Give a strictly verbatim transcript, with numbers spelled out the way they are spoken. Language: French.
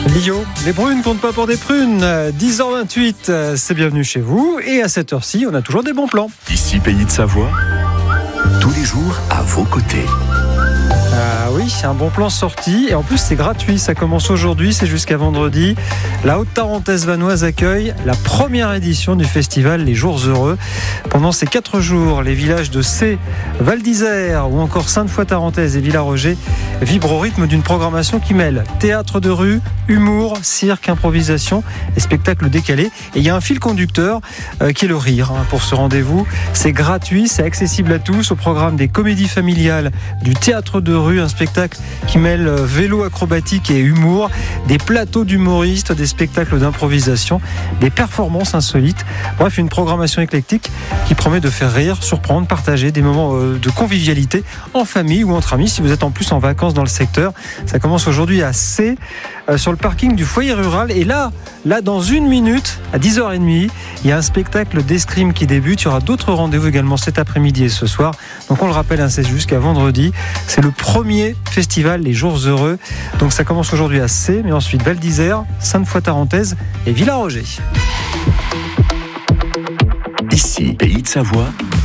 Lio, les brunes comptent pas pour des prunes. dix heures vingt-huit, c'est bienvenue chez vous. Et à cette heure-ci, on a toujours des bons plans. Ici, Pays de Savoie, tous les jours à vos côtés. Ah oui, un bon plan sorti. Et en plus, c'est gratuit. Ça commence aujourd'hui, c'est jusqu'à vendredi. La Haute-Tarentaise vanoise accueille la première édition du festival Les Jours Heureux. Pendant ces quatre jours, les villages de Cé, Val d'Isère ou encore Sainte-Foy-Tarentaise et Villaroger vibrent au rythme d'une programmation qui mêle théâtre de rue, humour, cirque, improvisation et spectacles décalés. Et il y a un fil conducteur euh, qui est le rire hein, pour ce rendez-vous. C'est gratuit, c'est accessible à tous. Au programme des comédies familiales, du théâtre de rue, un spectacle qui mêle vélo acrobatique et humour, des plateaux d'humoristes, des spectacles d'improvisation, des performances insolites. Bref, une programmation éclectique qui promet de faire rire, surprendre, partager des moments de convivialité en famille ou entre amis si vous êtes en plus en vacances dans le secteur. Ça commence aujourd'hui à Cé, euh, sur le parking du foyer rural. Et là, là, dans une minute, à dix heures trente, il y a un spectacle d'escrime qui débute. Il y aura d'autres rendez-vous également cet après-midi et ce soir. Donc on le rappelle, hein, c'est jusqu'à vendredi. C'est le premier festival Les Jours Heureux. Donc ça commence aujourd'hui à Cé, mais ensuite Val d'Isère, Sainte-Foy-Tarentaise et Villaroger. Ici, Pays de Savoie,